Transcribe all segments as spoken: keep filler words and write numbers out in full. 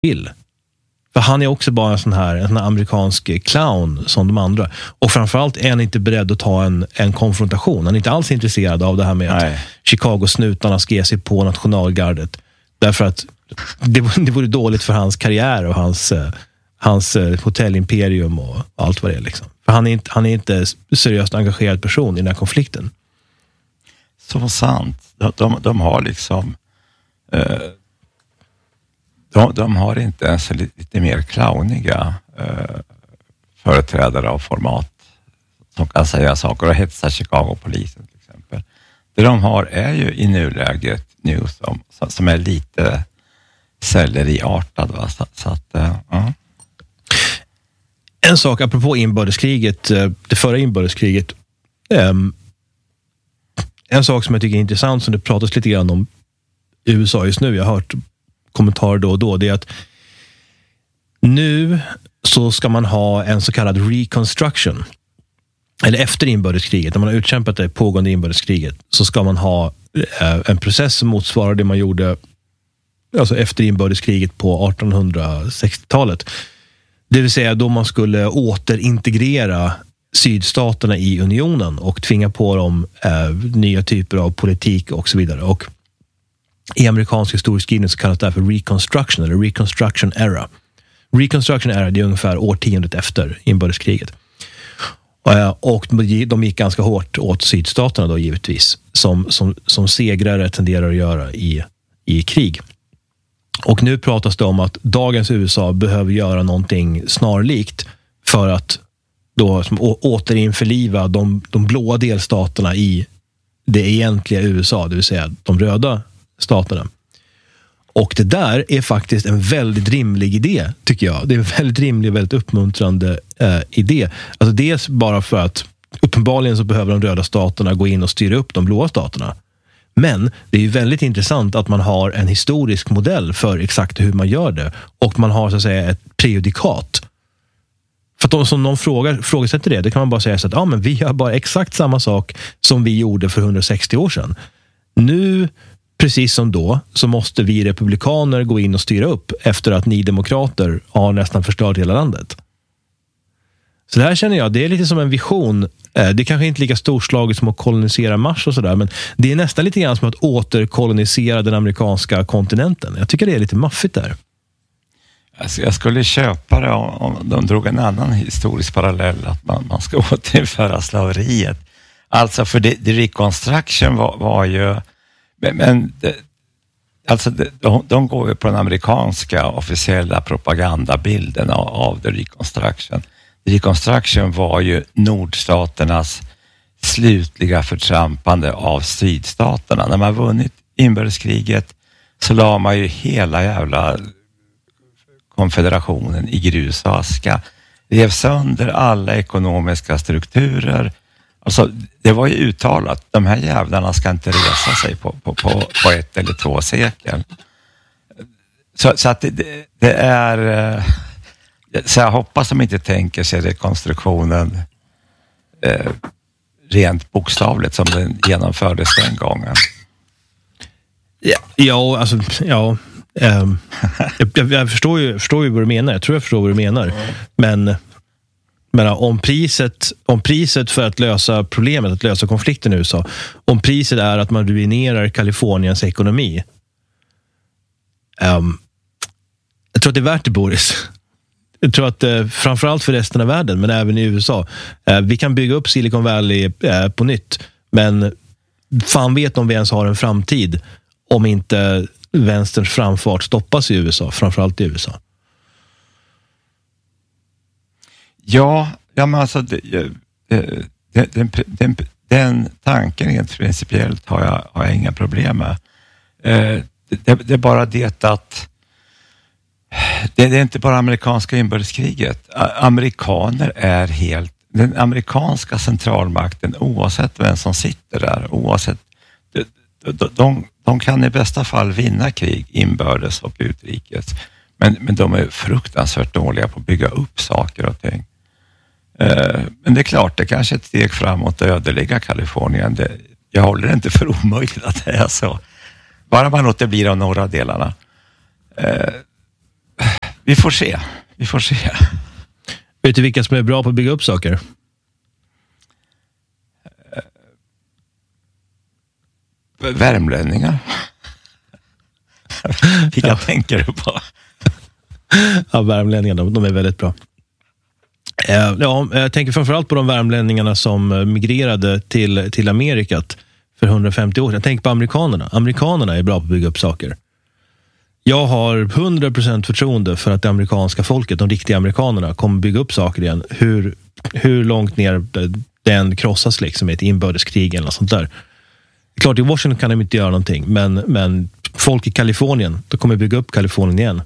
vill. För han är också bara en sån här, en sån här amerikansk clown som de andra. Och framförallt är han inte beredd att ta en, en konfrontation. Han är inte alls intresserad av det här med Nej. att Chicago-snutarna ska ge sig på nationalgardet. Därför att det, det vore dåligt för hans karriär och hans, hans hotellimperium och allt vad det är. Liksom. För han är inte, han är inte seriöst engagerad person i den här konflikten. Så sant. De, de, de har liksom... Eh, de, de har inte ens lite, lite mer clowniga eh, företrädare av format som kan säga saker och hetsa Chicago-polisen till exempel. Det de har är ju i nuläget news som, som är lite selleriartad. Va? Så, så att, ja. En sak apropå inbördeskriget, det förra inbördeskriget, um, en sak som jag tycker är intressant som det pratas lite grann om i U S A just nu, jag har hört kommentarer då och då, det är att nu så ska man ha en så kallad reconstruction. Eller efter inbördeskriget, när man har utkämpat det pågående inbördeskriget, så ska man ha eh, en process som motsvarar det man gjorde alltså efter inbördeskriget på artonhundrasextiotalet. Det vill säga då man skulle återintegrera sydstaterna i unionen och tvinga på dem eh, nya typer av politik och så vidare. Och i amerikansk historieskrivning så kallas det här för reconstruction eller reconstruction era. Reconstruction era, det är ungefär årtiondet efter inbördeskriget. Och de gick ganska hårt åt sydstaterna då givetvis, som, som, som segrare tenderar att göra i, i krig. Och nu pratas det om att dagens U S A behöver göra någonting snarlikt för att då som å, återinförliva de, de blåa delstaterna i det egentliga U S A, det vill säga de röda staterna. Och det där är faktiskt en väldigt rimlig idé, tycker jag. Det är en väldigt rimlig och väldigt uppmuntrande eh, idé. Alltså dels bara för att uppenbarligen så behöver de röda staterna gå in och styra upp de blåa staterna. Men det är ju väldigt intressant att man har en historisk modell för exakt hur man gör det. Och man har så att säga ett prejudikat. För att de som någon frågar, frågasätter det, det kan man bara säga så att ja, men vi gör bara exakt samma sak som vi gjorde för hundrasextio år sedan. Nu, precis som då, så måste vi republikaner gå in och styra upp efter att ni demokrater har nästan förstört hela landet. Så det här känner jag, det är lite som en vision. Det är kanske inte lika storslaget som att kolonisera Mars och sådär, men det är nästan lite grann som att återkolonisera den amerikanska kontinenten. Jag tycker det är lite maffigt där. Alltså jag skulle köpa det om, om de drog en annan historisk parallell, att man, man ska återinföra slaveriet. Alltså för det, det reconstruction var, var ju... Men det, alltså det, de, de går ju på den amerikanska officiella propagandabilden av, av the reconstruction. The reconstruction var ju nordstaternas slutliga förtrampande av sydstaterna. När man vunnit inbördeskriget så la man ju hela jävla konfederationen i grus och aska. Rev sönder alla ekonomiska strukturer. Alltså, det var ju uttalat, de här jävlarna ska inte resa sig på, på, på, på ett eller två sekel. Så, så att det, det, det är... Så jag hoppas de inte tänker sig rekonstruktionen eh, rent bokstavligt som den genomfördes den gången. Ja, ja alltså, ja... Um, jag, jag, förstår ju, förstår ju vad du menar. Jag tror jag förstår vad du menar. Mm. Men... Men om priset, om priset för att lösa problemet, att lösa konflikten i U S A, om priset är att man ruinerar Kaliforniens ekonomi. Um, jag tror att det är värt det, Boris. Jag tror att eh, framförallt för resten av världen, men även i U S A. Eh, vi kan bygga upp Silicon Valley eh, på nytt, men fan vet om vi ens har en framtid om inte vänsterns framfart stoppas i U S A, framförallt i U S A. Ja, ja men alltså det, det, den, den, den tanken rent principiellt har jag, har jag inga problem med. Eh, det, det är bara det att det, det är inte bara amerikanska inbördeskriget. Amerikaner är helt, den amerikanska centralmakten, oavsett vem som sitter där, oavsett, de, de, de, de kan i bästa fall vinna krig inbördes och utrikes. Men, men de är fruktansvärt dåliga på att bygga upp saker och ting. Men det är klart, det kanske är ett steg framåt att ödelägga Kalifornien. Det, jag håller det inte för omöjligt att det är så. Bara man låter bli de norra delarna. vi får se. Vi får se. Vet du vilka som är bra på att bygga upp saker? Värmlänningar. Vilka ja. tänker du på? Ja, värmlänningarna, de, de är väldigt bra. Ja, jag tänker framförallt på de värmlänningarna som migrerade till, till Amerikat för hundrafemtio år sedan. Jag tänker på amerikanerna. Amerikanerna är bra på att bygga upp saker. Jag har hundra procent förtroende för att det amerikanska folket, de riktiga amerikanerna, kommer bygga upp saker igen. Hur, hur långt ner den krossas liksom i ett inbördeskrig eller något sånt där. Klart, i Washington kan de inte göra någonting, men, men folk i Kalifornien, de kommer bygga upp Kalifornien igen.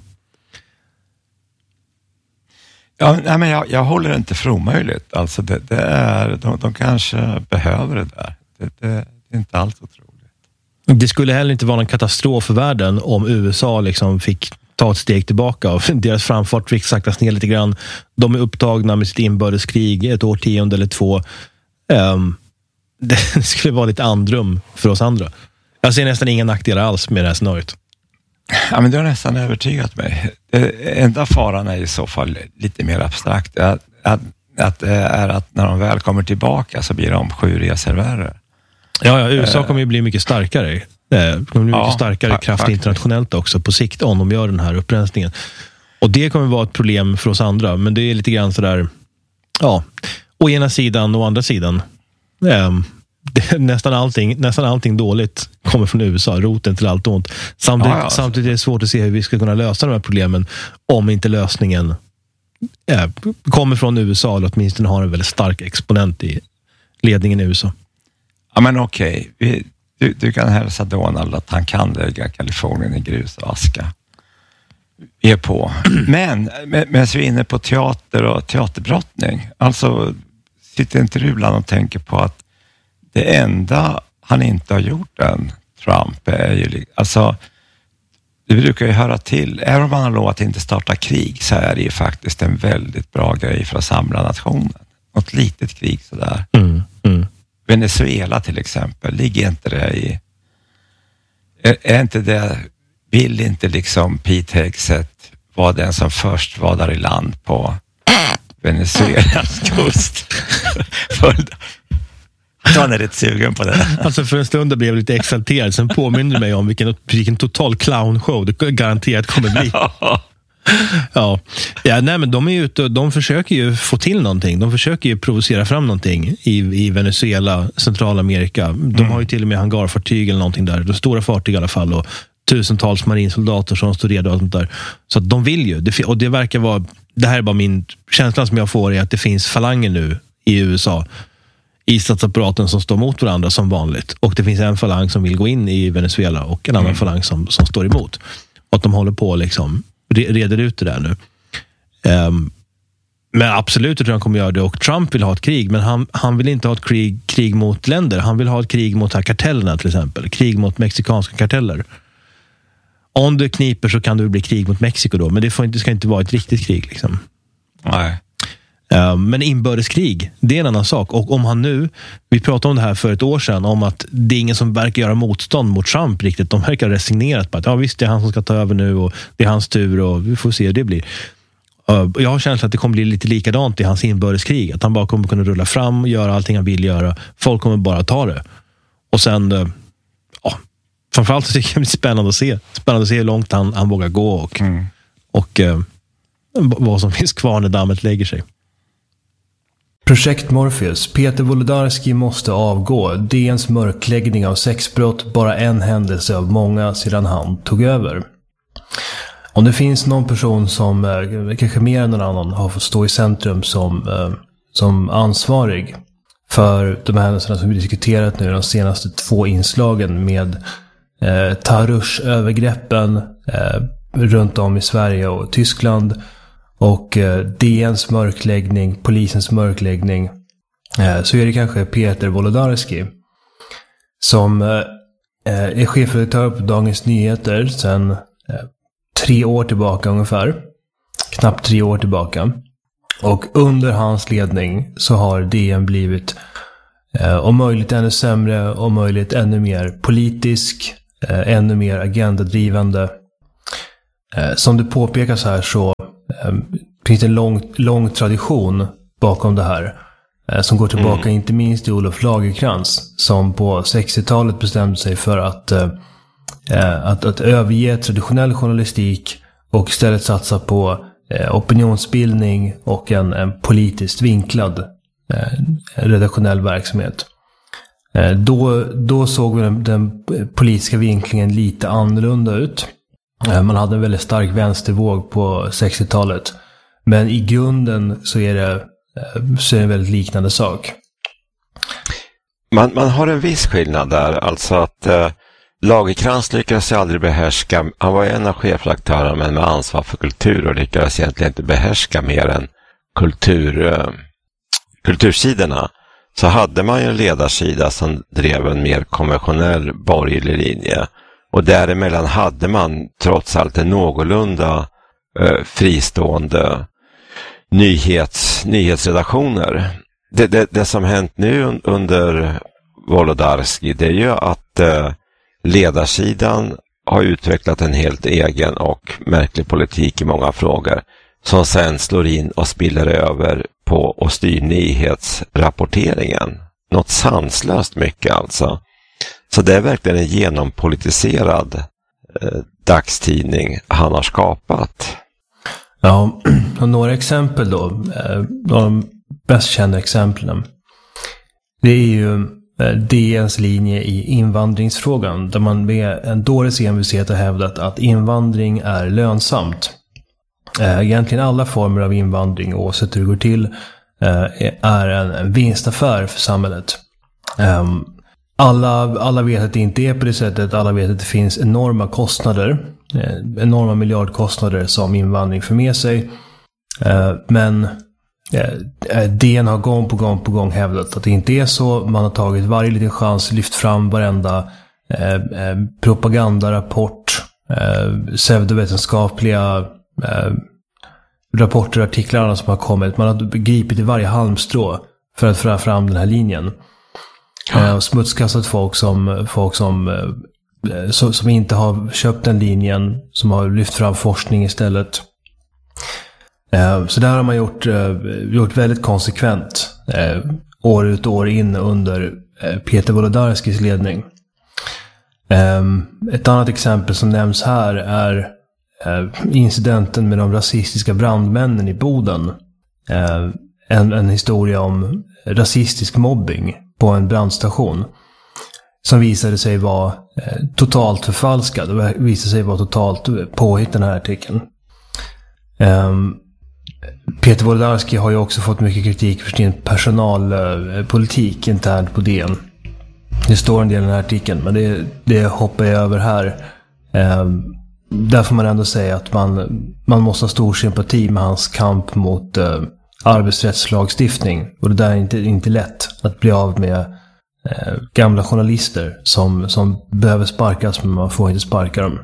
Ja, nej, men jag, jag håller det inte för omöjligt. Alltså det, det är, de, de kanske behöver det där. Det, det, det är inte alls otroligt. Det skulle heller inte vara en katastrof för världen om U S A liksom fick ta ett steg tillbaka och deras framfart fick saktas ner lite grann. De är upptagna med sitt inbördeskrig ett årtionde eller två. Um, det skulle vara lite andrum för oss andra. Jag ser nästan inga nackdelar alls med det här scenariot. Ja, men du har nästan övertygat mig. Det enda faran är i så fall lite mer abstrakt. Att, att, att det är att när de väl kommer tillbaka så blir de sju reservärer. Ja, ja, U S A kommer ju bli mycket starkare. Det kommer bli mycket ja, starkare fa- kraft faktiskt. Internationellt också på sikt om de gör den här upprensningen. Och det kommer vara ett problem för oss andra. Men det är lite grann sådär, ja, å ena sidan och å andra sidan. Um, det, nästan, allting, nästan allting dåligt kommer från U S A, roten till allt ont. Samtidigt, ja, ja. samtidigt är det svårt att se hur vi ska kunna lösa de här problemen om inte lösningen äh, kommer från U S A eller åtminstone har en väldigt stark exponent i ledningen i U S A. Ja, men okej. Okay. Du, du kan hälsa Donald att han kan lägga Kalifornien i grus och aska. Vi är på. Men medan vi är inne på teater och teaterbrottning. Alltså, sitter inte du ibland och tänker på att det enda han inte har gjort än, Trump, är ju... Alltså, det brukar ju höra till. Även om man har lovat att inte starta krig så är det ju faktiskt en väldigt bra grej för att samla nationen. Något litet krig sådär. Mm, mm. Venezuela till exempel, ligger inte det i... Är, är inte det... Vill inte liksom Pete Hegseth vara den som först var där i land på Venezuelas kust? Han är rätt sugen på det. Alltså för en stund blev jag lite exalterad. Sen påminner mig om vilken, vilken total clownshow det garanterat kommer bli. Ja, ja nej, men de är ute, de försöker ju få till någonting. De försöker ju provocera fram någonting i, i Venezuela, Centralamerika. De mm. har ju till och med hangarfartyg eller någonting där. De stora fartyg i alla fall och tusentals marinsoldater som står redo och sånt där. Så att de vill ju. Det, och det verkar vara, det här är bara min känsla som jag får är att det finns falanger nu i U S A i statsapparaten som står mot varandra som vanligt. Och det finns en falang som vill gå in i Venezuela och en annan mm. falang som, som står emot. Och att de håller på liksom reder ut det där nu. Um, men absolut tror jag han kommer göra det. Och Trump vill ha ett krig, men han, han vill inte ha ett krig, krig mot länder. Han vill ha ett krig mot här kartellerna till exempel. Krig mot mexikanska karteller. Om det kniper så kan det bli krig mot Mexiko då. Men det, får inte, det ska inte vara ett riktigt krig liksom. Nej. Um, men inbördeskrig, det är en annan sak. Och om han nu, vi pratade om det här för ett år sedan, om att det är ingen som verkar göra motstånd mot Trump riktigt. De verkar resignerat på att ja visst, det är han som ska ta över nu och det är hans tur och vi får se hur det blir. Uh, jag har känslan att det kommer bli lite likadant i hans inbördeskrig. Att han bara kommer kunna rulla fram och göra allting han vill göra. Folk kommer bara ta det. Och sen, uh, ja, framförallt så tycker jag det blir spännande att se. Spännande att se hur långt han, han vågar gå och, mm. och uh, vad som finns kvar när dammet lägger sig. Projekt Morpheus. Peter Wolodarski måste avgå. D N:s mörkläggning av sexbrott, bara en händelse av många sedan han tog över. Om det finns någon person som eh, kanske mer än någon annan har fått stå i centrum som, eh, som ansvarig för de här händelserna som vi diskuterat nu de senaste två inslagen med eh, Tarush-övergreppen eh, runt om i Sverige och Tyskland och eh, D N:s mörkläggning, polisens mörkläggning, eh, så är det kanske Peter Wolodarski som eh, är chefredaktör på Dagens Nyheter sedan eh, tre år tillbaka ungefär. Knappt tre år tillbaka. Och under hans ledning så har D N blivit eh, om möjligt ännu sämre, om möjligt ännu mer politisk, eh, ännu mer agendadrivande. Eh, som det påpekas här så det finns en lång, lång tradition bakom det här. Som går tillbaka mm. inte minst till Olof Lagercrantz, som på sextiotalet bestämde sig för att, eh, att, att överge traditionell journalistik och istället satsa på eh, opinionsbildning och en, en politiskt vinklad eh, redaktionell verksamhet. Eh, då, då såg den, den politiska vinklingen lite annorlunda ut. Eh, man hade en väldigt stark vänstervåg på sextiotalet. Men i grunden så är det så är det en väldigt liknande sak. Man, man har en viss skillnad där, alltså att eh, Lagercrantz lyckades aldrig behärska, han var en av chefredaktörerna men med ansvar för kultur och lyckades egentligen inte behärska mer än kultur, eh, kultursidorna. Så hade man ju en ledarsida som drev en mer konventionell borgerlig linje, och däremellan hade man trots allt en någorlunda eh, fristående Nyhets, nyhetsredaktioner. Det, det, det som hänt nu under Wolodarski, det är ju att eh, ledarsidan har utvecklat en helt egen och märklig politik i många frågor som sen slår in och spiller över på och styr nyhetsrapporteringen. Något sanslöst mycket alltså. Så det är verkligen en genompolitiserad eh, dagstidning han har skapat. Ja, och några exempel då. De bäst kända exemplen. Det är ju D N:s linje i invandringsfrågan, där man med en dåres envishet har hävdat att invandring är lönsamt. Egentligen alla former av invandring, oavsett hur det går till, är en vinstaffär för samhället. Alla, alla vet att det inte är på det sättet. Alla vet att det finns enorma kostnader. Enorma miljardkostnader som invandring för med sig. Men D N har gång på gång på gång hävdat att det inte är så. Man har tagit varje liten chans, lyft fram varenda propagandarapport, pseudovetenskapliga rapporter, artiklar som har kommit. Man har gripit i varje halmstrå för att föra fram den här linjen. Ja. Och smutskastat folk som, folk som, som, som inte har köpt den linjen, som har lyft fram forskning istället. Så där har man gjort, gjort väldigt konsekvent, år ut och år in under Peter Wolodarskis ledning. Ett annat exempel som nämns här är incidenten med de rasistiska brandmännen i Boden. En, en historia om rasistisk mobbing på en brandstation som visade sig vara eh, totalt förfalskad och visade sig vara totalt påhitt, den här artikeln. Um, Peter Wolodarski har ju också fått mycket kritik för sin personalpolitik eh, internt på D N. Det står en del i den här artikeln, men det, det hoppar jag över här. Um, där får man ändå säga att man, man måste ha stor sympati med hans kamp mot eh, arbetsrättslagstiftning, och det där är inte, inte lätt att bli av med eh, gamla journalister som, som behöver sparkas, men man får inte sparka dem.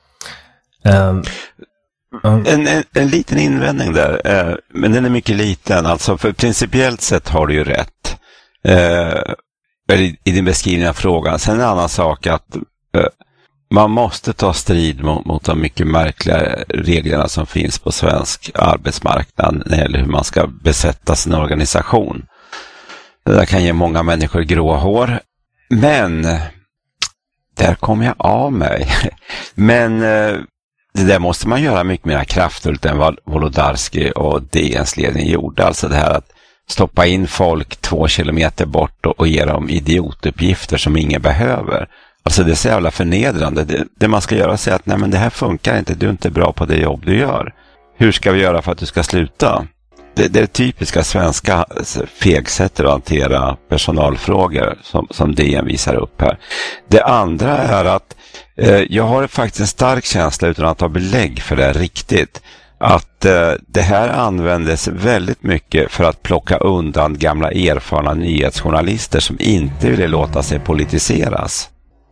Um, um. En, en, en liten invändning där, eh, men den är mycket liten. Alltså för principiellt sett har du ju rätt eh, i, i din beskrivning av frågan. Sen är en annan sak att eh, man måste ta strid mot, mot de mycket märkliga reglerna som finns på svensk arbetsmarknad när det gäller hur man ska besätta sin organisation. Det där kan ge många människor grå hår. Men där kom jag av mig. Men det där måste man göra mycket mer kraftfullt än vad Wolodarski och D N:s ledning gjorde. Alltså det här att stoppa in folk två kilometer bort och, och ge dem idiotuppgifter som ingen behöver. Alltså det är så jävla förnedrande. Det, det man ska göra är att nej, men det här funkar inte. Du är inte bra på det jobb du gör. Hur ska vi göra för att du ska sluta? Det, det är typiska svenska fegsättet att hantera personalfrågor som, som D N visar upp här. Det andra är att eh, jag har faktiskt en stark känsla, utan att ha belägg för det riktigt, att eh, det här användes väldigt mycket för att plocka undan gamla erfarna nyhetsjournalister som inte ville låta sig politiseras.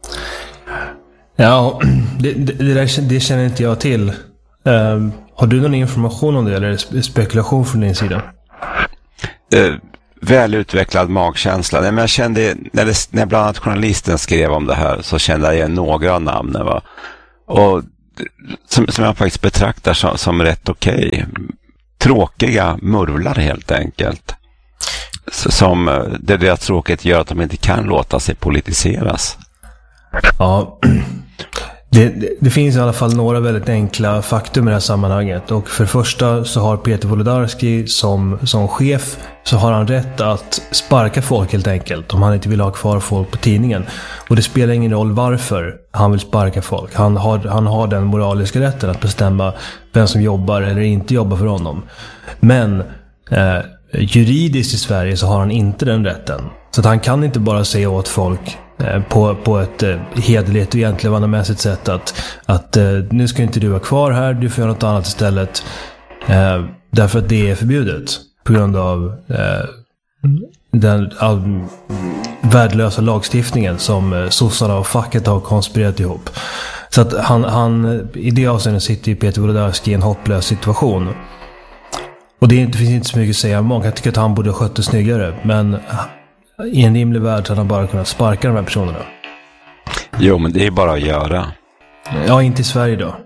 Ja, det, det, det, där, det känner inte jag till. Uh, har du någon information om det, eller är det spekulation från din sida? Uh, välutvecklad magkänsla. Nej, men jag kände, när, det, när bland annat journalisten skrev om det här, så kände jag igen några av namnen. Va? Och som, som jag faktiskt betraktar som, som rätt okej. Okay. Tråkiga murvlar helt enkelt. Som det deras tråkigt gör att de inte kan låta sig politiseras. Ja, det, det, det finns i alla fall några väldigt enkla faktum i det här sammanhanget. Och för det första så har Peter Wolodarski som, som chef, så har han rätt att sparka folk helt enkelt om han inte vill ha kvar folk på tidningen. Och det spelar ingen roll varför han vill sparka folk. Han har, han har den moraliska rätten att bestämma vem som jobbar eller inte jobbar för honom. Men eh, juridiskt i Sverige så har han inte den rätten. Så att han kan inte bara säga åt folk eh, på, på ett eh, hederligt och egentligen sätt att, att eh, nu ska inte du vara kvar här, du får göra något annat istället. Eh, därför att det är förbjudet. På grund av eh, den all, värdelösa lagstiftningen som eh, sossarna och facket har konspirerat ihop. Så att han, han i det avseendet sitter ju Peter Wolodarski i en hopplös situation. Och det, är, det finns inte så mycket att säga. Många tycker att han borde ha skött det snyggare. Men i en rimlig värld så hade han bara kunnat sparka de här personerna. Jo, men det är bara att göra. Ja, inte i Sverige då.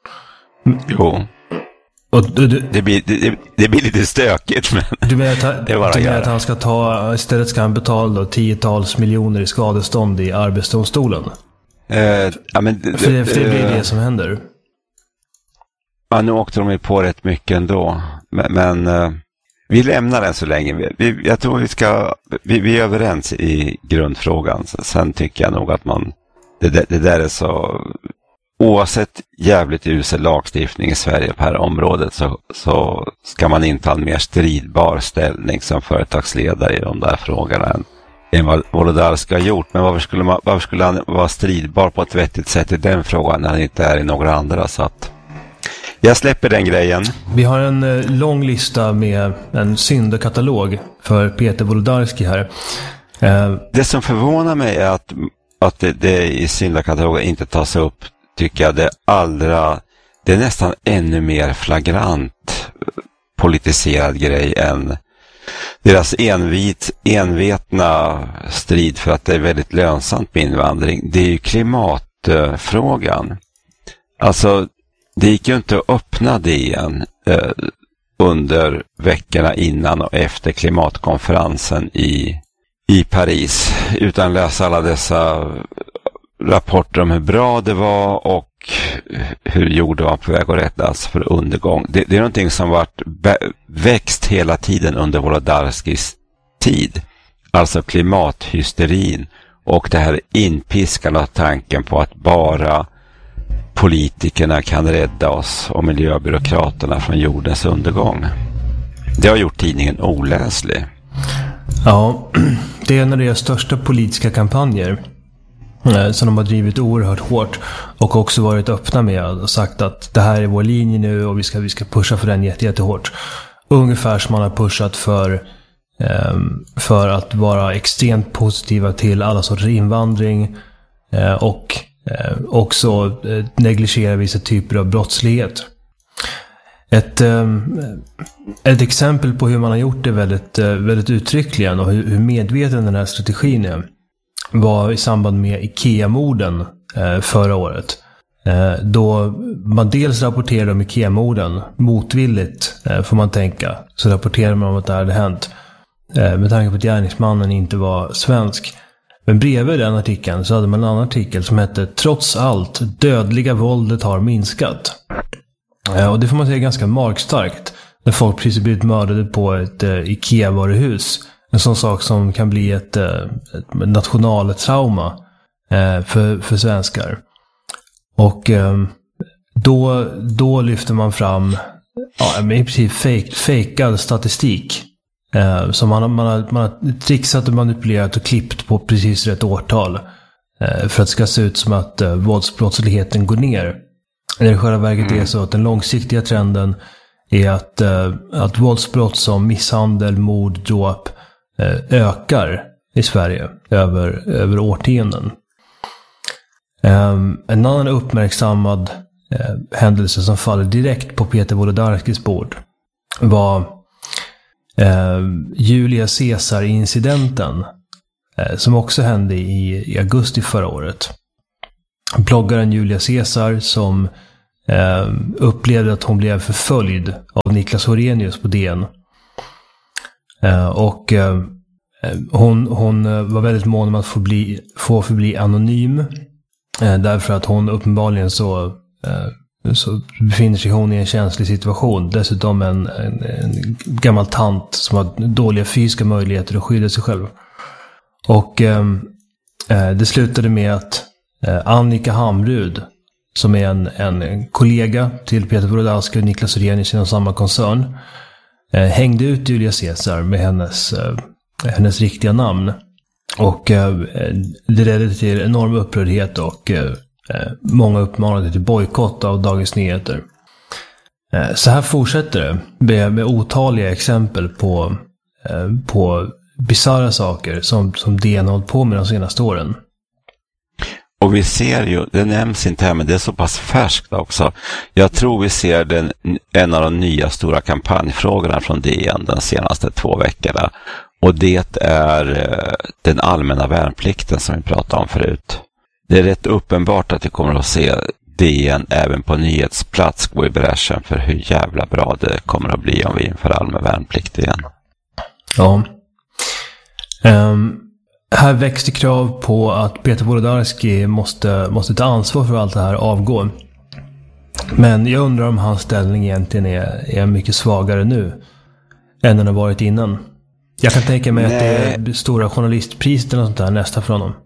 Jo. Och du, du, det, blir, det, det blir lite stökigt, men du menar att, han, det är bara du att, menar att han ska ta, istället ska han betala då tiotals miljoner i skadestånd i arbetsdomstolen? Eh, ja, men det, för, det, för det blir eh, det som händer. Ja, nu åkte de ju på rätt mycket ändå. Men, men eh, vi lämnar den så länge. Vi, vi, jag tror vi ska... Vi, vi är överens i grundfrågan. Sen tycker jag nog att man... Det, det, det där är så... Oavsett jävligt usel lagstiftning i Sverige på här området så, så ska man inte ha en mer stridbar ställning som företagsledare i de där frågorna än, än vad Wolodarski har gjort. Men varför skulle, man, varför skulle han vara stridbar på ett vettigt sätt i den frågan när han inte är i några andra? Så att jag släpper den grejen. Vi har en eh, lång lista med en syndakatalog för Peter Wolodarski här. Eh, det som förvånar mig är att, att det, det i syndakatalogen inte tas upp, tycker jag, det allra, det är nästan ännu mer flagrant politiserad grej än deras envit, envetna strid för att det är väldigt lönsamt med invandring. Det är ju klimatfrågan. Alltså, det gick ju inte att öppna det igen eh, under veckorna innan och efter klimatkonferensen i, i Paris, utan läsa alla dessa rapporter om hur bra det var och hur jorden var på väg att räddas för undergång. Det, det är någonting som varit be- växt hela tiden under Wolodarskis tid. Alltså klimathysterin och det här inpiskande av tanken på att bara politikerna kan rädda oss och miljöbyråkraterna från jordens undergång. Det har gjort tidningen oläslig. Ja, det är en av deras största politiska kampanjer som de har drivit oerhört hårt och också varit öppna med och sagt att det här är vår linje nu och vi ska, vi ska pusha för den jätte, jättehårt. Ungefär som man har pushat för, för att vara extremt positiva till alla sorters invandring och också negligera vissa typer av brottslighet. Ett, ett exempel på hur man har gjort det väldigt, väldigt uttryckligen och hur, hur medveten den här strategin är var i samband med IKEA-morden eh, förra året. Eh, då man dels rapporterade om IKEA-morden motvilligt, eh, får man tänka. Så rapporterade man om att det hade hänt. Eh, med tanke på att gärningsmannen inte var svensk. Men bredvid den artikeln så hade man en annan artikel som hette "Trots allt, dödliga våldet har minskat". Eh, och det får man säga är ganska magstarkt. När folk precis blivit mördade på ett eh, IKEA-varuhus. En sån sak som kan bli ett, ett nationaltrauma eh, för, för svenskar. Och eh, då, då lyfter man fram ja, i princip fake, fejkad statistik. Eh, som man, man, har, man har trixat och manipulerat och klippt på precis rätt årtal. Eh, för att det ska se ut som att eh, våldsbrottsligheten går ner. När det själva verket är så att den långsiktiga trenden är att, eh, att våldsbrott som misshandel, mord, dråp ökar i Sverige över, över årtionden. Um, en annan uppmärksammad uh, händelse som faller direkt på Peter Wolodarskis bord var uh, Julia Caesar-incidenten uh, som också hände i, i augusti förra året. Bloggaren Julia Caesar som eh, upplevde att hon blev förföljd av Niklas Horenius på D N. Eh, och eh, hon, hon var väldigt mån om att få, bli, få förbli anonym. Eh, därför att hon uppenbarligen så, eh, så befinner sig hon i en känslig situation. Dessutom en, en, en gammal tant som har dåliga fysiska möjligheter att skydda sig själv. Och eh, det slutade med att eh, Annika Hamrud, som är en, en, en kollega till Peter Wolodarski och Niklas Horenius inom samma koncern, eh, hängde ut Julia Caesar med hennes, eh, hennes riktiga namn. Och eh, det ledde till enorm upprördhet och eh, många uppmanade till bojkott av Dagens Nyheter. Eh, så här fortsätter det med, med otaliga exempel på, eh, på bizarra saker som, som D N har hållit på med de senaste åren. Och vi ser ju, det nämns inte här men det är så pass färskt också. Jag tror vi ser den, en av de nya stora kampanjfrågorna från D N de senaste två veckorna. Och det är den allmänna värnplikten som vi pratade om förut. Det är rätt uppenbart att vi kommer att se D N även på nyhetsplats gå i bräschen för hur jävla bra det kommer att bli om vi inför allmän värnplikt igen. Ja. Um, här växte krav på att Peter Wolodarski måste, måste ta ansvar för allt det här avgå. Men jag undrar om hans ställning egentligen är, är mycket svagare nu än den har varit innan. Jag kan tänka mig Nej. att det är stora journalistpriset eller sånt där nästa från honom.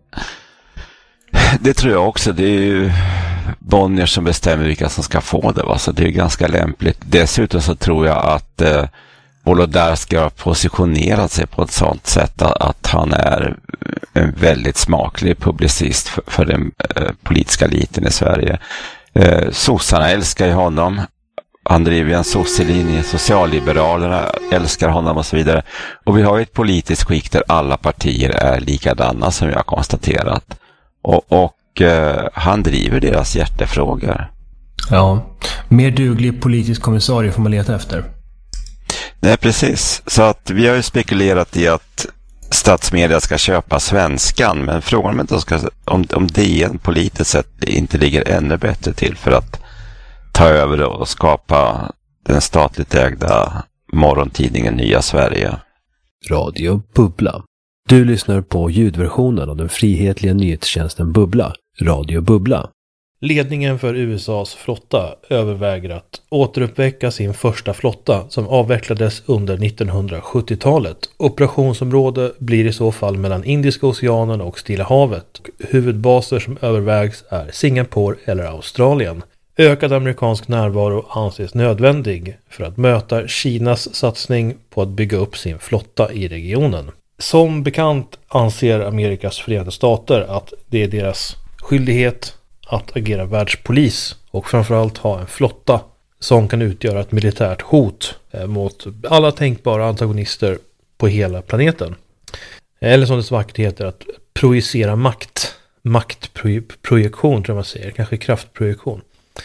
Det tror jag också. Det är ju Bonnier som bestämmer vilka som ska få det. Va? Så det är ganska lämpligt. Dessutom så tror jag att eh, Wolodarski har positionerat sig på ett sånt sätt att, att han är en väldigt smaklig publicist för, för den eh, politiska eliten i Sverige. Eh, sossarna älskar ju honom. Han driver en sosselinje, socialliberalerna älskar honom och så vidare. Och vi har ett politiskt skick där alla partier är likadana som vi har konstaterat. Och, och eh, han driver deras hjärtefrågor. Ja, mer duglig politisk kommissarie får man leta efter. Nej, precis. Så att vi har ju spekulerat i att statsmedia ska köpa Svenskan. Men frågan är om, de ska, om, om D N politiskt sett inte ligger ännu bättre till för att ta över och skapa den statligt ägda morgontidningen Nya Sverige. Radio Bubbla. Du lyssnar på ljudversionen av den frihetliga nyhetstjänsten Bubbla, Radio Bubbla. Ledningen för U S A:s flotta överväger att återuppväcka sin första flotta som avvecklades under nittonhundrasjuttiotalet. Operationsområde blir i så fall mellan Indiska oceanen och Stilla havet. Huvudbaser som övervägs är Singapore eller Australien. Ökad amerikansk närvaro anses nödvändig för att möta Kinas satsning på att bygga upp sin flotta i regionen. Som bekant anser Amerikas Förenta Stater att det är deras skyldighet att agera världspolis och framförallt ha en flotta som kan utgöra ett militärt hot mot alla tänkbara antagonister på hela planeten. Eller som det så vackert heter, att projicera makt. Maktprojektion tror jag man säger, kanske kraftprojektion.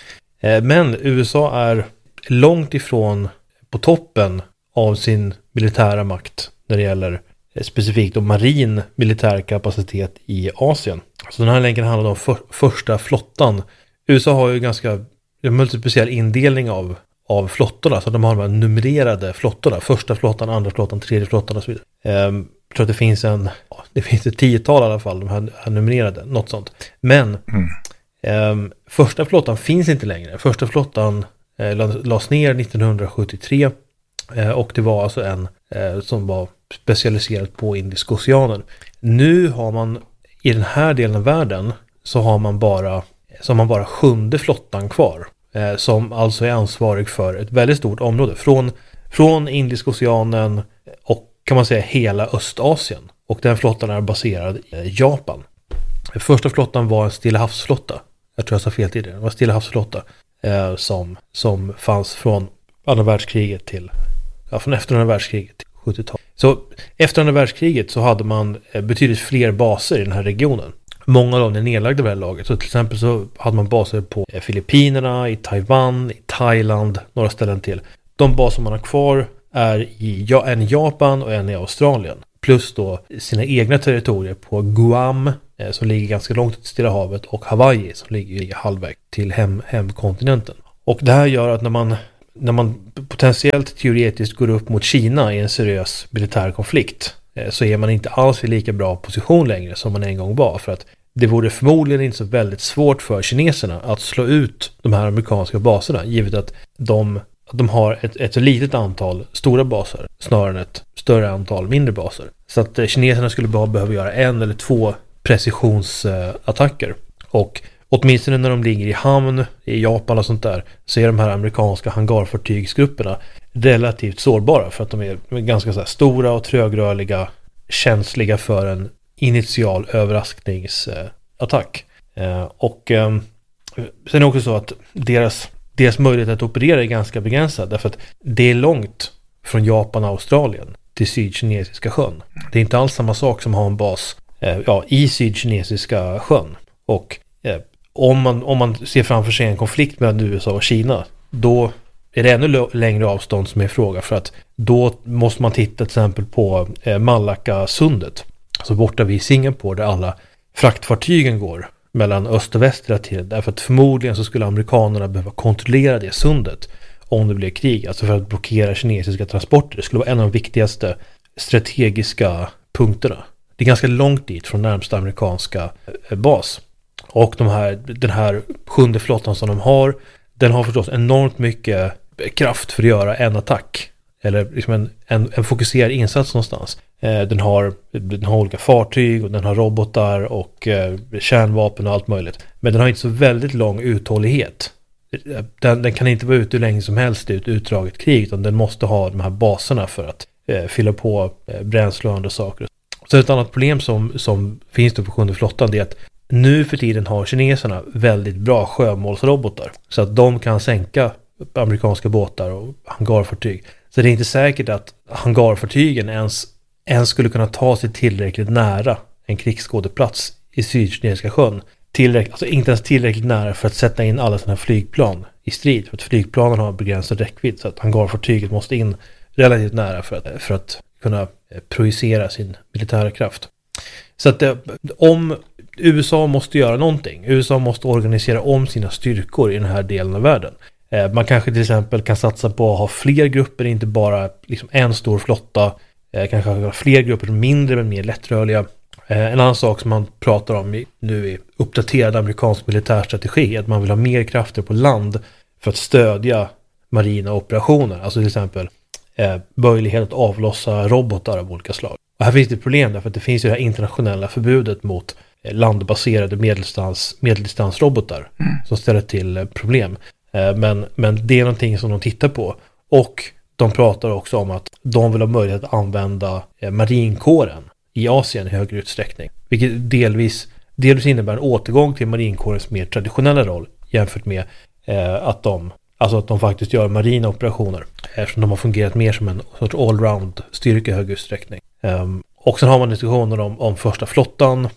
Men U S A är långt ifrån på toppen av sin militära makt när det gäller specifikt om marin militär kapacitet i Asien. Så den här länken handlar om för, första flottan. U S A har ju ganska en multispeciell indelning av, av flottorna. Så de har de här numrerade flottorna. Första flottan, andra flottan, tredje flottan och så vidare. Ehm, jag tror att det finns en ja, det finns ett tiotal i alla fall, de här, här numrerade, något sånt. Men mm. ehm, första flottan finns inte längre. Första flottan eh, lades ner nittonhundrasjuttiotre eh, och det var alltså en eh, som var specialiserat på Indiska oceanen. Nu har man i den här delen av världen så har man bara så har man bara sjunde flottan kvar eh, som alltså är ansvarig för ett väldigt stort område från från Indiska oceanen och kan man säga hela Östasien, och den flottan är baserad i Japan. Första flottan var en Stilla havsflotta. Jag tror jag sa fel tidigare. Det var en Stilla havsflotta eh, som som fanns från andra världskriget till ja, från efter andra världskriget till sjuttiotalet. Så efter andra världskriget så hade man betydligt fler baser i den här regionen. Många av dem är nedlagda vid det här laget. Så till exempel så hade man baser på Filippinerna, i Taiwan, i Thailand, några ställen till. De baser man har kvar är i en i Japan och en i Australien. Plus då sina egna territorier på Guam som ligger ganska långt ut i Stilla havet och Hawaii som ligger i halvväg till hem, hemkontinenten. Och det här gör att när man, när man potentiellt teoretiskt går upp mot Kina i en seriös militär konflikt eh, så är man inte alls i lika bra position längre som man en gång var. För att det vore förmodligen inte så väldigt svårt för kineserna att slå ut de här amerikanska baserna, givet att de, att de har ett, ett så litet antal stora baser snarare än ett större antal mindre baser. Så att eh, kineserna skulle bara behöva göra en eller två precisionsattacker. Eh, och åtminstone när de ligger i hamn i Japan och sånt där så är de här amerikanska hangarfartygsgrupperna relativt sårbara för att de är ganska så här stora och trögrörliga, känsliga för en initial överraskningsattack. Eh, och eh, sen är det också så att deras, deras möjlighet att operera är ganska begränsad därför att det är långt från Japan och Australien till Sydkinesiska sjön. Det är inte alls samma sak som att ha en bas eh, ja, i Sydkinesiska sjön. Och eh, om, man, om man ser framför sig en konflikt mellan U S A och Kina, då är det ännu l- längre avstånd som är fråga, för att då måste man titta till exempel på eh, Malacca-sundet, alltså borta vid Singapore där alla fraktfartygen går mellan öst och väst hela tiden, därför att förmodligen så skulle amerikanerna behöva kontrollera det sundet om det blev krig, alltså för att blockera kinesiska transporter. Det skulle vara en av de viktigaste strategiska punkterna. Det är ganska långt dit från närmsta amerikanska bas. Och de här, den här sjunde flottan som de har, den har förstås enormt mycket kraft för att göra en attack. Eller liksom en, en, en fokuserad insats någonstans. Eh, den, har, den har olika fartyg och den har robotar och eh, kärnvapen och allt möjligt. Men den har inte så väldigt lång uthållighet. Den, den kan inte vara ute hur länge som helst i ett utdraget krig, utan den måste ha de här baserna för att eh, fylla på eh, bränsle och andra saker. Så ett annat problem som, som finns då på sjunde flottan är att nu för tiden har kineserna väldigt bra sjömålsrobotar så att de kan sänka amerikanska båtar och hangarfartyg. Så det är inte säkert att hangarfartygen ens, ens skulle kunna ta sig tillräckligt nära en krigsskådeplats i Sydkinesiska sjön. Tillräckligt, alltså inte ens tillräckligt nära för att sätta in alla sådana här flygplan i strid. För att flygplanen har begränsad räckvidd, så att hangarfartyget måste in relativt nära för att, för att kunna projicera sin militära kraft. Så att det, om U S A måste göra någonting, U S A måste organisera om sina styrkor i den här delen av världen. Eh, man kanske till exempel kan satsa på att ha fler grupper, inte bara liksom en stor flotta, eh, kanske ha fler grupper mindre men mer lättrörliga. Eh, en annan sak som man pratar om i, nu i uppdaterad amerikansk militärstrategi är att man vill ha mer krafter på land för att stödja marina operationer, alltså till exempel eh, möjlighet att avlossa robotar av olika slag. Och här finns det ett problem därför att det finns ju det här internationella förbudet mot eh, landbaserade medeldistans, medeldistansrobotar mm. som ställer till eh, problem. Eh, men, men det är någonting som de tittar på. Och de pratar också om att de vill ha möjlighet att använda eh, marinkåren i Asien i högre utsträckning. Vilket delvis, delvis innebär en återgång till marinkårens mer traditionella roll jämfört med eh, att de Alltså att de faktiskt gör marina operationer, eftersom de har fungerat mer som en sorts allround styrka i hög utsträckning. Um, och sen har man diskussioner om, om första flottan.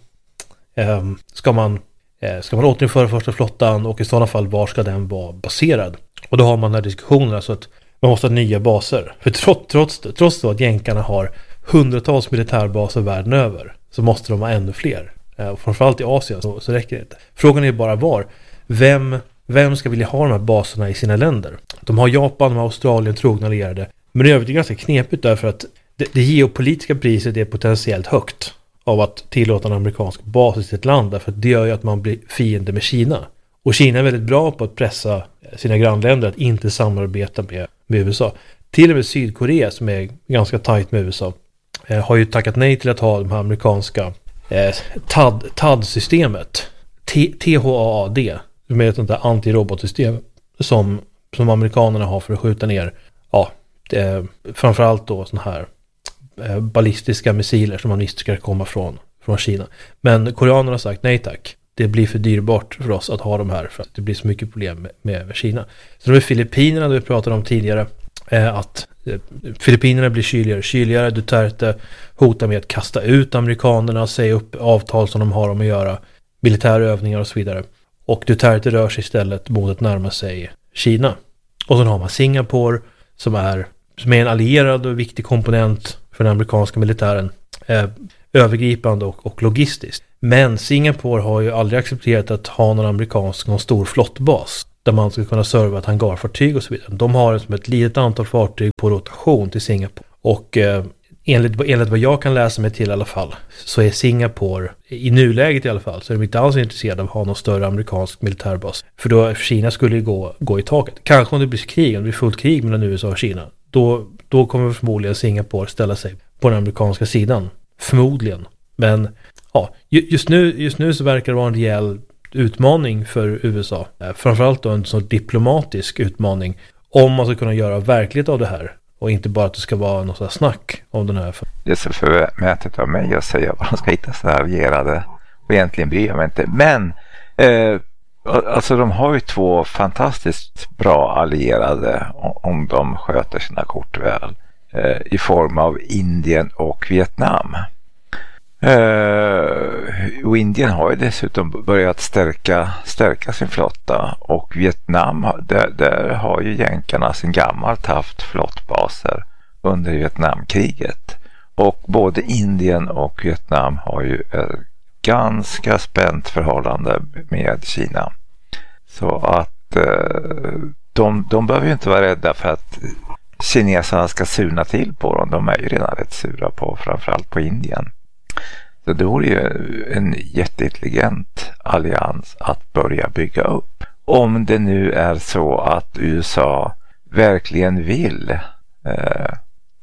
Um, ska man, eh, ska man återinföra första flottan, och i sådana fall var ska den vara baserad? Och då har man där diskussionerna så att man måste ha nya baser. För trots, trots, trots då att jänkarna har hundratals militärbaser världen över, så måste de ha ännu fler. Uh, och framförallt i Asien så, så räcker det inte. Frågan är bara var. Vem... Vem ska vilja ha de här baserna i sina länder? De har Japan, de har Australien, trogna allierade. Men det är övrigt ganska knepigt därför att det, det geopolitiska priset är potentiellt högt av att tillåta en amerikansk bas i sitt land, därför att det gör ju att man blir fiende med Kina. Och Kina är väldigt bra på att pressa sina grannländer att inte samarbeta med, med U S A. Till och med Sydkorea, som är ganska tajt med U S A, eh, har ju tackat nej till att ha de här amerikanska eh, T A D-systemet. T H A A D. Med ett sånt där antirobotsystem som, som amerikanerna har för att skjuta ner ja, det, framförallt då såna här eh, ballistiska missiler som man visste ska komma från, från Kina. Men koreanerna har sagt nej tack. Det blir för dyrbart för oss att ha de här för att det blir så mycket problem med, med Kina. Så de är Filippinerna vi pratade om tidigare, eh, att eh, Filippinerna blir kyligare kyligare. Duterte hotar med att kasta ut amerikanerna, säga upp avtal som de har om att göra, militärövningar och så vidare. Och Duterte rör sig istället mot att närma sig Kina. Och så har man Singapore som är, som är en allierad och viktig komponent för den amerikanska militären. Eh, övergripande och, och logistiskt. Men Singapore har ju aldrig accepterat att ha någon amerikansk, någon stor flottbas. där man ska kunna serva ett hangarfartyg och så vidare. De har som ett litet antal fartyg på rotation till Singapore. Och eh, enligt, enligt vad jag kan läsa mig till i alla fall, så är Singapore, i nuläget i alla fall, så är de inte alls intresserade av att ha någon större amerikansk militärbas. För då Kina skulle ju gå, gå i taket. Kanske om det blir krig, om det blir fullt krig mellan U S A och Kina. Då, då kommer förmodligen Singapore ställa sig på den amerikanska sidan. Förmodligen. Men ja, just nu, just nu så verkar det vara en rejäl utmaning för U S A. Framförallt då en sån diplomatisk utmaning. Om man ska kunna göra verkligt av det här. Och inte bara att det ska vara något sådär snack om den här. Det är så förmätet av mig att säga vad de ska hitta så här allierade. Och egentligen bryr jag mig inte. Men eh, alltså de har ju två fantastiskt bra allierade om de sköter sina kort väl. Eh, I form av Indien och Vietnam. Uh, och Indien har ju dessutom börjat stärka, stärka sin flotta, och Vietnam, där, där har ju jänkarna sin gammalt haft flottbaser under Vietnamkriget, och både Indien och Vietnam har ju ett ganska spänt förhållande med Kina, så att uh, de, de behöver ju inte vara rädda för att kineserna ska surna till på dem. De är ju redan rätt sura på, framförallt på Indien. Så det vore ju en jätteintelligent allians att börja bygga upp. Om det nu är så att U S A verkligen vill eh,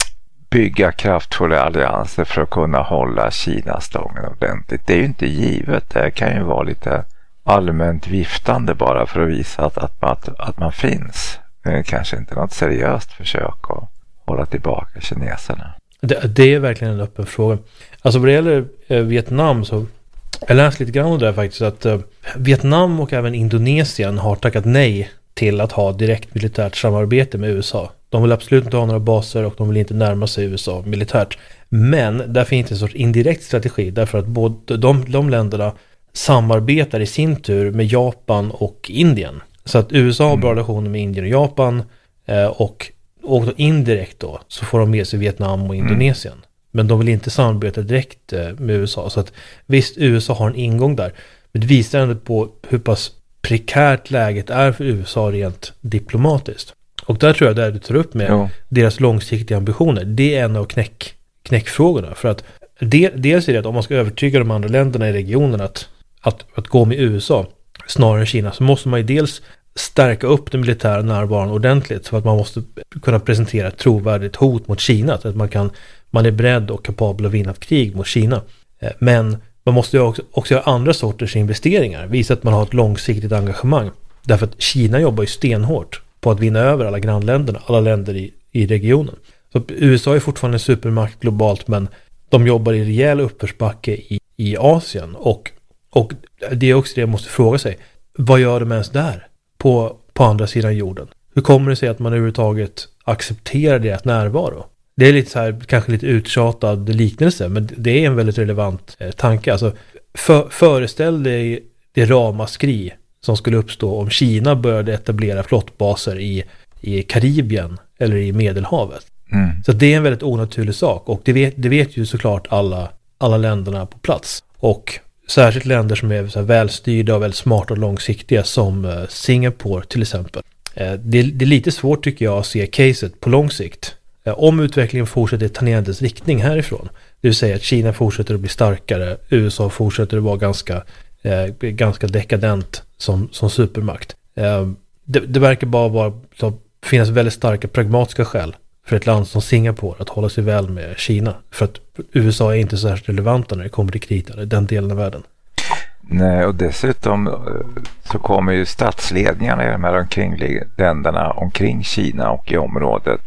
bygga kraftfulla allianser för att kunna hålla Kina stången ordentligt. Det är ju inte givet. Det kan ju vara lite allmänt viftande bara för att visa att, att, att, att man finns. Det är kanske inte något seriöst försök att hålla tillbaka kineserna. Det, det är verkligen en öppen fråga. Alltså vad det gäller eh, Vietnam, så jag läste lite grann om det faktiskt, att eh, Vietnam och även Indonesien har tackat nej till att ha direkt militärt samarbete med U S A. De vill absolut inte ha några baser och de vill inte närma sig U S A militärt. Men där finns en sorts indirekt strategi, därför att både de, de länderna samarbetar i sin tur med Japan och Indien. Så att U S A har bra relationer med Indien och Japan, eh, och Och då indirekt då så får de med sig Vietnam och Indonesien. Mm. Men de vill inte samarbeta direkt med U S A. Så att visst, U S A har en ingång där. Men det visar ändå på hur pass prekärt läget är för U S A rent diplomatiskt. Och där tror jag det du tar upp med jo. deras långsiktiga ambitioner. Det är en av knäck, knäckfrågorna. För att det, dels är det att om man ska övertyga de andra länderna i regionen att, att, att gå med U S A snarare än Kina, så måste man ju dels stärka upp den militära närvaron ordentligt, för att man måste kunna presentera ett trovärdigt hot mot Kina, så att man kan man är beredd och kapabel att vinna ett krig mot Kina. Men man måste ju också, också göra andra sorters investeringar, visa att man har ett långsiktigt engagemang, därför att Kina jobbar ju stenhårt på att vinna över alla grannländerna, alla länder i, i regionen. Så U S A är fortfarande en supermakt globalt, men de jobbar i rejäl uppförsbacke i, i Asien, och, och det är också det jag måste fråga sig, vad gör de ens där? På, på andra sidan jorden. Hur kommer det sig att man överhuvudtaget accepterar deras närvaro? Det är lite så här, kanske lite uttjatad liknelse, men det är en väldigt relevant eh, tanke. Alltså, för, föreställ dig det ramaskri som skulle uppstå om Kina började etablera flottbaser i, i Karibien eller i Medelhavet. Mm. Så det är en väldigt onaturlig sak, och det vet, det vet ju såklart alla, alla länderna på plats. Och särskilt länder som är så här välstyrda och väldigt smarta och långsiktiga, som eh, Singapore till exempel. Eh, det, det är lite svårt tycker jag att se caset på lång sikt. Eh, om utvecklingen fortsätter i tangentens riktning härifrån. Det vill säga att Kina fortsätter att bli starkare, U S A fortsätter att vara ganska, eh, ganska dekadent som, som supermakt. Eh, det, det verkar bara vara, så, finnas väldigt starka pragmatiska skäl för ett land som Singapore att hålla sig väl med Kina. För att U S A är inte så här relevanta när det kommer till kritan i den delen av världen. Nej, och dessutom så kommer ju statsledningarna i de här omkringliggande länderna omkring Kina och i området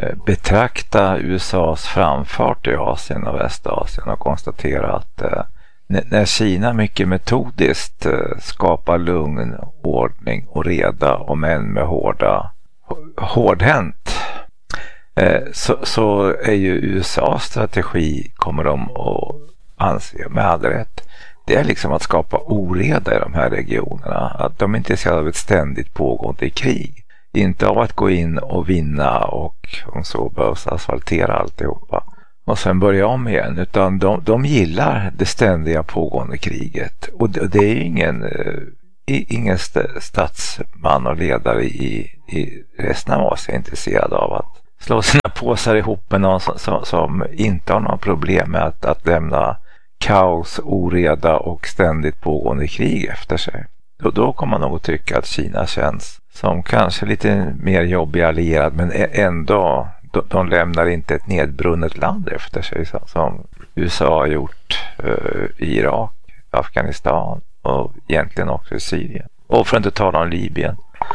betrakta U S A:s framfart i Asien och Västasien och konstatera att när Kina mycket metodiskt skapar lugn, ordning och reda, och män med hårda, hårdhänt, Så, så är ju U S A:s strategi, kommer de att anse med all rätt, det är liksom att skapa oreda i de här regionerna. Att de inte är intresserade av ett ständigt pågående krig. Inte av att gå in och vinna och om så behövs asfaltera alltihopa och sen börja om igen. Utan de, de gillar det ständiga pågående kriget. Och det, det är ju ingen, ingen statsman och ledare i, i resten av Asien är intresserad av att slå sina påsar ihop med någon som, som, som inte har några problem med att, att lämna kaos, oreda och ständigt pågående krig efter sig. Och då kommer man nog att tycka att Kina känns som kanske lite mer jobbig allierad, men ändå de, de lämnar inte ett nedbrunnet land efter sig som U S A har gjort uh, i Irak, Afghanistan och egentligen också i Syrien. Och för att inte tala om Libyen.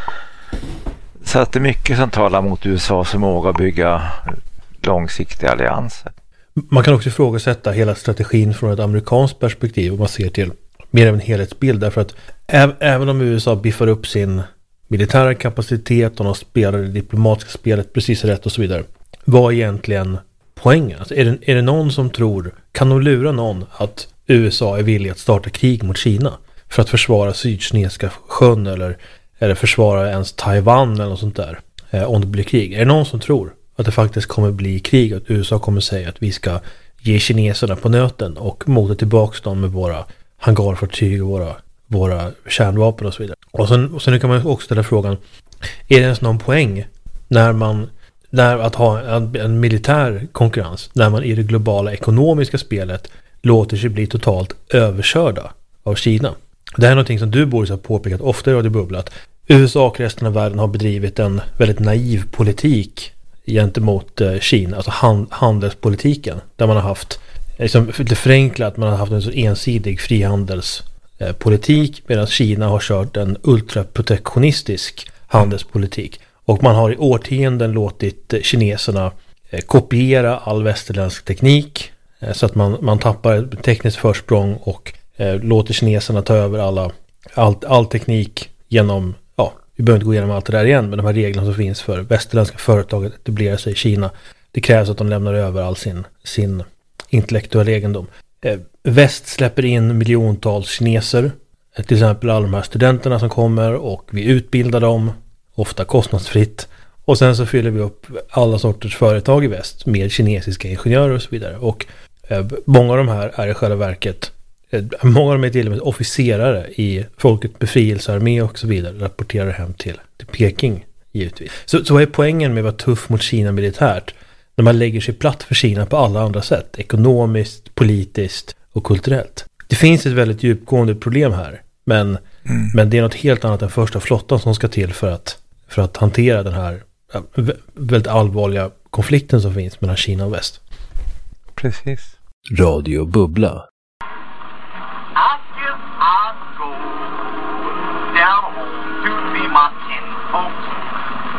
Så att det är mycket som talar mot U S A:s förmåga att bygga långsiktiga allianser. Man kan också ifrågasätta hela strategin från ett amerikanskt perspektiv om man ser till mer av en helhetsbild. Därför att äv- även om U S A biffar upp sin militära kapacitet och de spelar det diplomatiska spelet precis rätt och så vidare. Vad är egentligen poängen? Alltså är, det, är det någon som tror, kan de lura någon att U S A är villig att starta krig mot Kina för att försvara Sydkinesiska sjön eller, eller försvara ens Taiwan eller något sånt där eh, om det blir krig? Är det någon som tror att det faktiskt kommer bli krig, att U S A kommer säga att vi ska ge kineserna på nöten och mota tillbaka dem med våra hangarfartyg och våra, våra kärnvapen och så vidare? Och sen, och sen kan man också ställa frågan, är det ens någon poäng när man när att ha en, en militär konkurrens när man i det globala ekonomiska spelet låter sig bli totalt överkörda av Kina? Det här är någonting som du, Boris, har påpekat ofta i Radio Bubbla, att U S A och resten av världen har bedrivit en väldigt naiv politik gentemot eh, Kina, alltså hand, handelspolitiken, där man har haft, liksom, lite förenklat, man har haft en så ensidig frihandelspolitik, eh, medan Kina har kört en ultraprotektionistisk handelspolitik. Och man har i årtionden låtit eh, kineserna eh, kopiera all västerländsk teknik, eh, så att man, man tappar ett tekniskt försprång och eh, låter kineserna ta över alla, all, all teknik genom, ja, vi behöver inte gå igenom allt det där igen, men de här reglerna som finns för västerländska företag att etablera sig i Kina, det krävs att de lämnar över all sin, sin intellektuella egendom. Eh, väst släpper in miljontals kineser, eh, till exempel alla de här studenterna som kommer, och vi utbildar dem, ofta kostnadsfritt, och sen så fyller vi upp alla sorters företag i väst med kinesiska ingenjörer och så vidare. Och eh, många av de här är i själva verket många av dem är till och med officerare i Folkets befrielsearmé och så vidare, rapporterar hem till, till Peking givetvis. Så, så vad är poängen med att vara tuff mot Kina militärt när man lägger sig platt för Kina på alla andra sätt, ekonomiskt, politiskt och kulturellt? Det finns ett väldigt djupgående problem här, men, mm. men det är något helt annat än första flottan som ska till för att, för att hantera den här väldigt allvarliga konflikten som finns mellan Kina och väst. Precis. Radio Bubbla.